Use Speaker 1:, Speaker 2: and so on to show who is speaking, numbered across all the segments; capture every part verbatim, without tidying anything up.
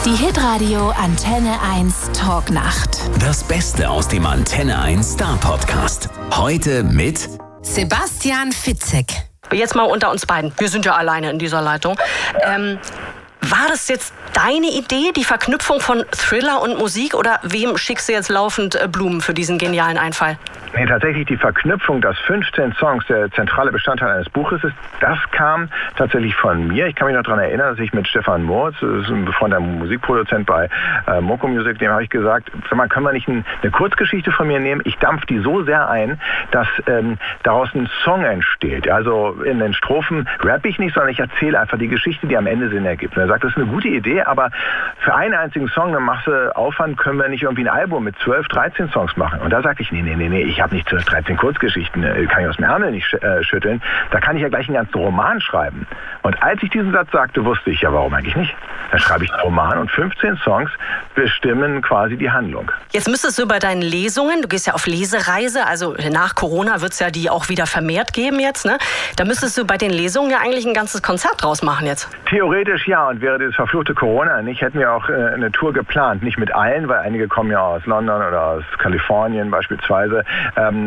Speaker 1: Die Hitradio Antenne eins Talknacht.
Speaker 2: Das Beste aus dem Antenne eins Star Podcast. Heute mit
Speaker 3: Sebastian Fitzek.
Speaker 4: Jetzt mal unter uns beiden. Wir sind ja alleine in dieser Leitung. Ähm, war das jetzt deine Idee, die Verknüpfung von Thriller und Musik? Oder wem schickst du jetzt laufend Blumen für diesen genialen Einfall?
Speaker 5: Nee, tatsächlich die Verknüpfung, dass fünfzehn Songs der zentrale Bestandteil eines Buches ist, das kam tatsächlich von mir. Ich kann mich noch daran erinnern, dass ich mit Stefan Moritz, das ist ein befreundeter Musikproduzent bei äh, Moko Music, dem habe ich gesagt, sag mal, können wir nicht ein, eine Kurzgeschichte von mir nehmen? Ich dampf die so sehr ein, dass ähm, daraus ein Song entsteht. Also in den Strophen rappe ich nicht, sondern ich erzähle einfach die Geschichte, die am Ende Sinn ergibt. Und er sagt, das ist eine gute Idee, aber für einen einzigen Song, dann machst du Aufwand, können wir nicht irgendwie ein Album mit zwölf, dreizehn Songs machen. Und da sagte ich, nee, nee, nee, nee, ich habe nicht zwölf, dreizehn Kurzgeschichten, kann ich aus dem Ärmel nicht schütteln. Da kann ich ja gleich einen ganzen Roman schreiben. Und als ich diesen Satz sagte, wusste ich ja, warum eigentlich nicht. Dann schreibe ich einen Roman und fünfzehn Songs bestimmen quasi die Handlung.
Speaker 4: Jetzt müsstest du bei deinen Lesungen, du gehst ja auf Lesereise, also nach Corona wird es ja die auch wieder vermehrt geben jetzt, ne? Da müsstest du bei den Lesungen ja eigentlich ein ganzes Konzert draus machen jetzt.
Speaker 5: Theoretisch ja, und wäre das verfluchte Corona nicht, hätten wir auch äh, eine Tour geplant. Nicht mit allen, weil einige kommen ja aus London oder aus Kalifornien beispielsweise, ähm,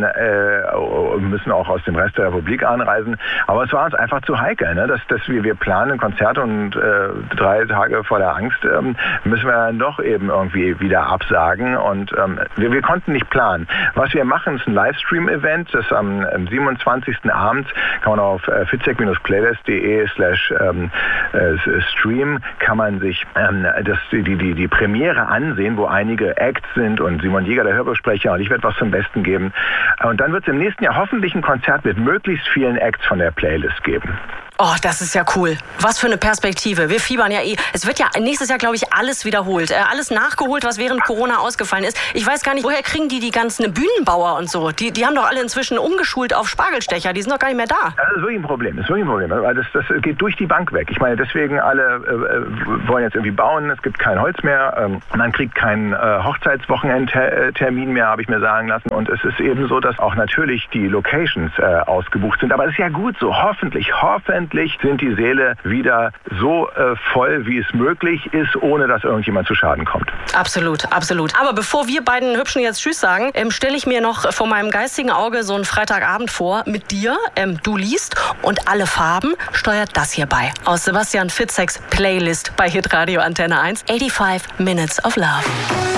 Speaker 5: äh, müssen auch aus dem Rest der Republik anreisen. Aber es war uns einfach zu heikel, ne? dass, dass wir, wir planen ein Konzert und äh, drei Tage vor der Angst ähm, müssen wir dann doch eben irgendwie wieder absagen. Und ähm, wir, wir konnten nicht planen. Was wir machen, ist ein Livestream-Event, das am, am siebenundzwanzigsten abends kann man auf äh, fitzek-playlist.de slash ähm, äh, stream kann man sich ähm, das, die, die, die Premiere ansehen, wo einige Acts sind und Simon Jäger, der Hörbuchsprecher, und ich werde was zum Besten geben. Und dann wird es im nächsten Jahr hoffentlich ein Konzert mit möglichst vielen Acts von der Playlist geben.
Speaker 4: Oh, das ist ja cool. Was für eine Perspektive. Wir fiebern ja eh. Es wird ja nächstes Jahr, glaube ich, alles wiederholt. Äh, alles nachgeholt, was während Corona ausgefallen ist. Ich weiß gar nicht, woher kriegen die die ganzen Bühnenbauer und so? Die, die haben doch alle inzwischen umgeschult auf Spargelstecher. Die sind doch gar nicht mehr da.
Speaker 5: Das ist wirklich ein Problem. Das ist wirklich ein Problem. Weil das, das geht durch die Bank weg. Ich meine, deswegen alle äh, wollen jetzt irgendwie bauen. Es gibt kein Holz mehr. Ähm, man kriegt keinen äh, Hochzeitswochenendtermin mehr, habe ich mir sagen lassen. Und es ist eben so, dass auch natürlich die Locations äh, ausgebucht sind. Aber es ist ja gut so. Hoffentlich, hoffentlich sind die Säle wieder so äh, voll, wie es möglich ist, ohne dass irgendjemand zu Schaden kommt.
Speaker 4: Absolut, absolut. Aber bevor wir beiden Hübschen jetzt Tschüss sagen, ähm, stelle ich mir noch vor meinem geistigen Auge so einen Freitagabend vor mit dir. Ähm, du liest und alle Farben steuert das hier bei. Aus Sebastian Fitzeks Playlist bei Hitradio Antenne eins. fünfundachtzig Minutes of Love.